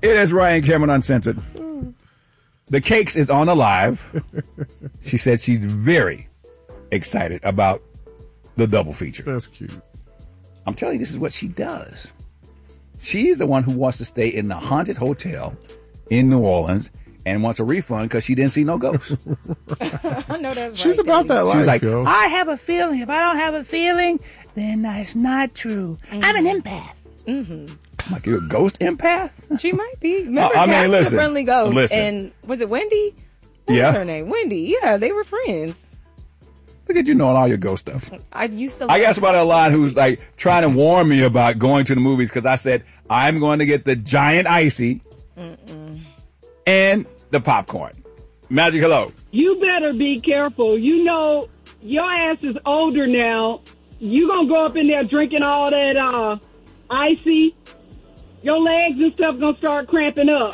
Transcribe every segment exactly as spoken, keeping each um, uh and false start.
It is Ryan Cameron Uncensored. The Cakes is on Alive. She said she's very excited about the double feature. That's cute. I'm telling you, this is what she does. She's the one who wants to stay in the haunted hotel in New Orleans and wants a refund because she didn't see no ghosts. I know that's right. She's about that life, She's like, yo. I have a feeling. If I don't have a feeling, then that's not true. Mm-hmm. I'm an empath. Mm-hmm. Like, you're a ghost empath? She might be. Remember, I mean, Cass was listen, a friendly ghost. listen. And was it Wendy? What Yeah. was her name? Wendy. Yeah, they were friends. Look at you knowing all your ghost stuff. I used to. I got somebody online who's like trying to warn me about going to the movies because I said I'm going to get the giant icy Mm-mm. and the popcorn. Magic, hello. You better be careful. You know, your ass is older now. You gonna go up in there drinking all that uh, icy. Your legs and stuff gonna start cramping up.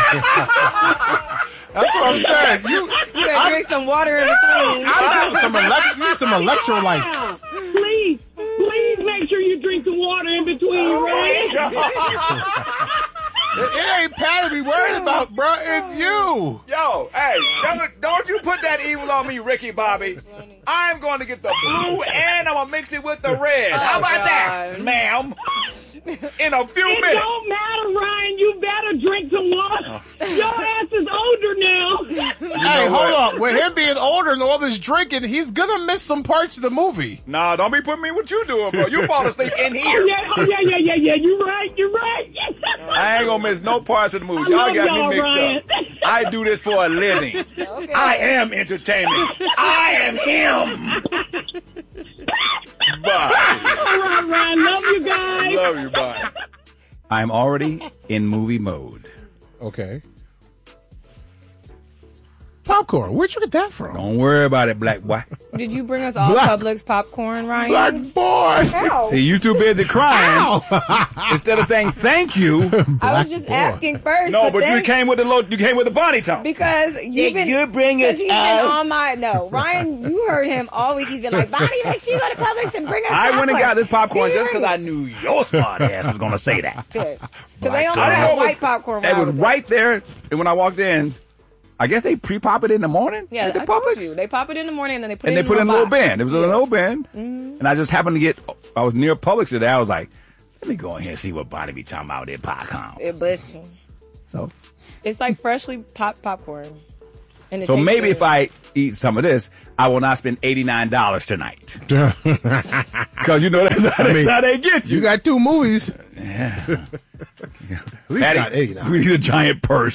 That's what I'm saying. You, You better drink some water in between. I need some, elect- you need some electrolytes. Please, please make sure you drink some water in between, right? It, it ain't Patty be worried about, bro. It's you. Yo, hey, don't, don't you put that evil on me, Ricky Bobby. I'm going to get the blue and I'm going to mix it with the red. How about that, ma'am? In a few It minutes. don't matter, Ryan. You better drink some water. Your ass is older now. Hey, hold on. With him being older and all this drinking, he's gonna miss some parts of the movie. Nah, don't be putting me what you doing, bro. You fall asleep in Oh here. yeah, oh yeah, yeah, yeah, yeah. You're right. You're right. I ain't gonna miss no parts of the movie. I Y'all love got y'all, me mixed Ryan. up. I do this for a living. Okay. I am entertainment. I am him. Bye. All right, Ryan. Love you guys. Love you, bye. I'm already in movie mode. Okay. Popcorn. Where'd you get that from? Don't worry about it, black boy. Did you bring us all Black- Publix popcorn, Ryan? Black boy. Ow. See, you too busy crying. Instead of saying thank you. I was just boy. asking first. No, but you thanks. came with the low, you came with the bonnie tone. Because you've been, you bring because it he's been up? on my, no, Ryan, you heard him all week. He's been like, Bonnie, make sure you go to Publix and bring us I popcorn. went and got this popcorn just because I Period. knew your smart ass was going to say that. Good. Because they only I didn't had know it white was- popcorn. It when I was there. right there. And when I walked in, I guess they pre-pop it in the morning. Yeah, at the I told Publix. you. They pop it in the morning and then they put And it they in put it in a little box. bin. It was in a little bin. Mm-hmm. And I just happened to get, I was near Publix today. I was like, let me go in here and see what Bonnie be talking about with that popcorn. It bless me. So, It's like freshly popped popcorn. And it so tastes maybe good. if I eat some of this, I will not spend eighty-nine dollars tonight. Because you know that's how, I mean, that's how they get you. You got two movies. Yeah. At least Patty, not eighty-nine. we need a giant purse.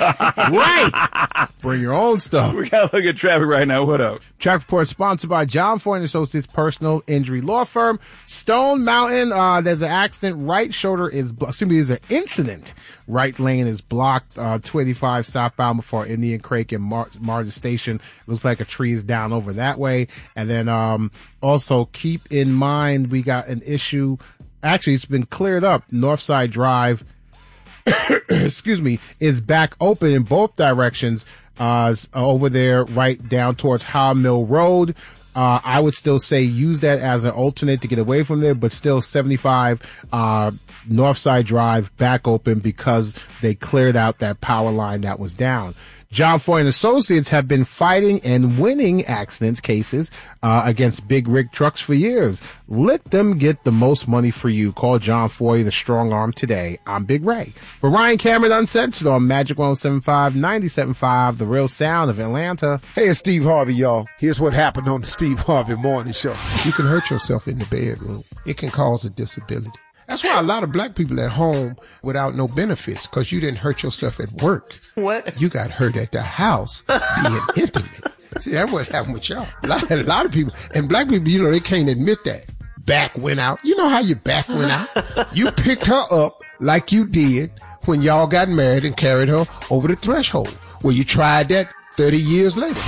Right. Bring your own stuff. We gotta look at traffic right now. What up? Traffic Report sponsored by John Foy and Associates Personal Injury Law Firm. Stone Mountain, uh, there's an accident. Right shoulder is, blo- excuse me, there's an incident. Right lane is blocked, uh, two eighty-five southbound before Indian Creek and Mar- Martin Station. Looks like a tree is down over that way. And then, um, also keep in mind, we got an issue. Actually, it's been cleared up. Northside Drive, excuse me, is back open in both directions, uh, over there, right down towards Howe Mill Road. Uh, I would still say use that as an alternate to get away from there, but still seventy-five, uh, Northside Drive back open because they cleared out that power line that was down. John Foy and Associates have been fighting and winning accidents cases uh, against big rig trucks for years. Let them get the most money for you. Call John Foy, the strong arm, today. I'm Big Ray. For Ryan Cameron Uncensored on Magic one oh seven point five, ninety-seven point five, the real sound of Atlanta. Hey, it's Steve Harvey, y'all. Here's what happened on the Steve Harvey Morning Show. You can hurt yourself in the bedroom. It can cause a disability. That's why a lot of black people at home without no benefits, because you didn't hurt yourself at work. What? You got hurt at the house being intimate. See, that's what happened with y'all. A lot, a lot of people, and black people, you know, they can't admit that. Back went out. You know how your back went out? You picked her up like you did when y'all got married and carried her over the threshold. Well, you tried that thirty years later.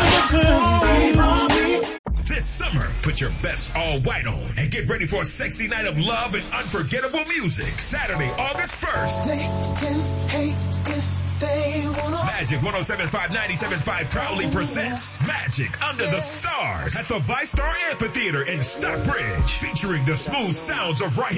This summer, put your best all white on and get ready for a sexy night of love and unforgettable music. Saturday, August first. They can hate if they wanna. Magic one oh seven point five, ninety-seven point five proudly presents Magic Under the Stars at the ViStar Amphitheater in Stockbridge, featuring the smooth sounds of Raheem